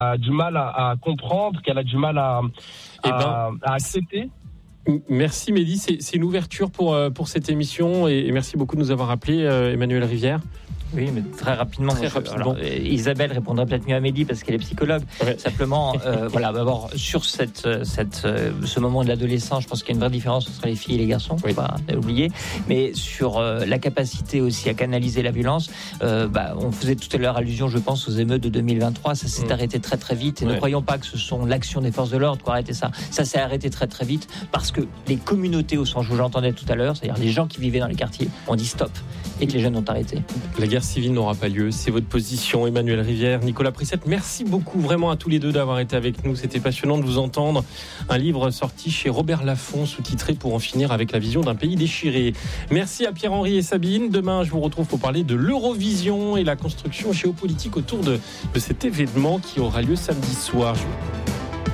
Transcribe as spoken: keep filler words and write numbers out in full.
a du mal à, à comprendre, qu'elle a du mal à, à, eh ben, à accepter. Merci Mehdi, c'est, c'est une ouverture pour, pour cette émission et, et merci beaucoup de nous avoir appelé, euh, Emmanuel Rivière. Oui, mais très rapidement. Très je, rapidement. Alors, Isabelle répondra peut-être mieux à Mehdi parce qu'elle est psychologue. Ouais. Simplement, euh, voilà, d'abord sur cette, cette, euh, ce moment de l'adolescence, je pense qu'il y a une vraie différence entre les filles et les garçons, faut oui. pas oublier. Mais sur euh, la capacité aussi à canaliser la violence, euh, bah, on faisait tout à l'heure allusion, je pense, aux émeutes de deux mille vingt-trois. Ça s'est mmh. arrêté très très vite. Et ouais. ne croyons pas que ce sont l'action des forces de l'ordre qui a arrêté ça. Ça s'est arrêté très très vite parce que les communautés, au sens où j'entendais tout à l'heure, c'est-à-dire les gens qui vivaient dans les quartiers, ont dit stop et que les jeunes ont arrêté. La guerre civile n'aura pas lieu. C'est votre position, Emmanuel Rivière, Nicolas Prissette. Merci beaucoup vraiment à tous les deux d'avoir été avec nous. C'était passionnant de vous entendre. Un livre sorti chez Robert Laffont, sous-titré Pour en finir avec la vision d'un pays déchiré. Merci à Pierre-Henri et Sabine. Demain, je vous retrouve pour parler de l'Eurovision et la construction géopolitique autour de, de cet événement qui aura lieu samedi soir. Je...